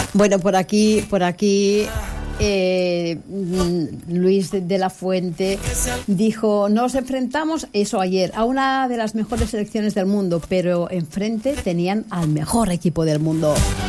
Bueno, por aquí Luis de la Fuente dijo: nos enfrentamos, eso ayer, a una de las mejores selecciones del mundo, pero enfrente tenían al mejor equipo del mundo.